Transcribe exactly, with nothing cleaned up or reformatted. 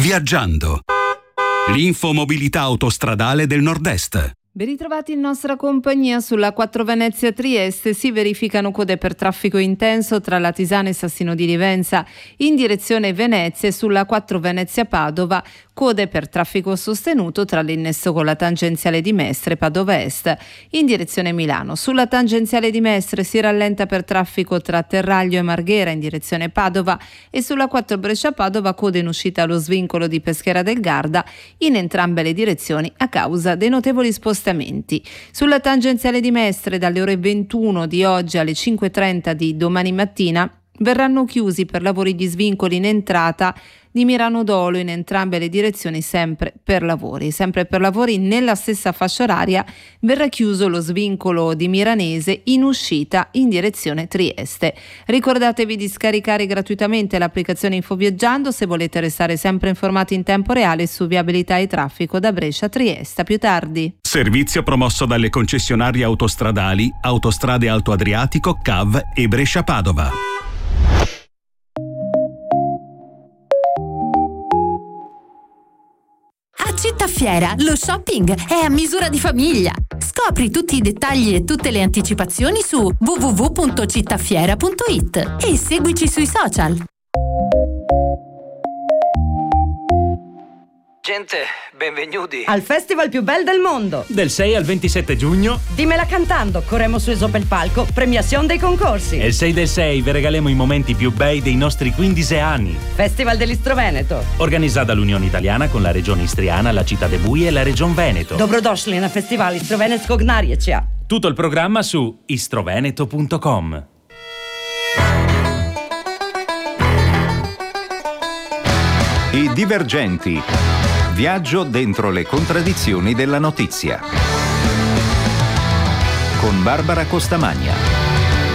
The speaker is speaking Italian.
Viaggiando. L'infomobilità autostradale del Nord-Est. Ben ritrovati in nostra compagnia. Sulla quattro Venezia Trieste si verificano code per traffico intenso tra Latisana e Sassino di Livenza in direzione Venezia e sulla quattro Venezia Padova code per traffico sostenuto tra l'innesso con la tangenziale di Mestre Padova Est in direzione Milano. Sulla tangenziale di Mestre si rallenta per traffico tra Terraglio e Marghera in direzione Padova e sulla quattro Brescia Padova code in uscita allo svincolo di Peschiera del Garda in entrambe le direzioni a causa dei notevoli spostamenti. Sulla tangenziale di Mestre dalle ore ventuno di oggi alle cinque e trenta di domani mattina verranno chiusi per lavori di svincoli in entrata di Mirano Dolo in entrambe le direzioni, sempre per lavori. Sempre per lavori nella stessa fascia oraria verrà chiuso lo svincolo di Miranese in uscita in direzione Trieste. Ricordatevi di scaricare gratuitamente l'applicazione Infoviaggiando se volete restare sempre informati in tempo reale su viabilità e traffico da Brescia a Trieste. A più tardi. Servizio promosso dalle concessionarie autostradali Autostrade Alto Adriatico, C A V e Brescia Padova. A Cittafiera lo shopping è a misura di famiglia. Scopri tutti i dettagli e tutte le anticipazioni su w w w punto cittafiera punto i t e seguici sui social. Gente, benvenuti al festival più bel del mondo. Del sei al ventisette giugno. Dimmela cantando, corremo su Esopo il palco, premiazione dei concorsi. E il sei del sei vi regaliamo i momenti più bei dei nostri quindici anni. Festival dell'Istro Veneto. Organizzata dall'Unione Italiana con la Regione Istriana, la Città de Bui e la Regione Veneto. Dobrodošli na festival Istro Venetskog narječja. Tutto il programma su istroveneto punto com. I Divergenti. Viaggio dentro le contraddizioni della notizia. Con Barbara Costamagna.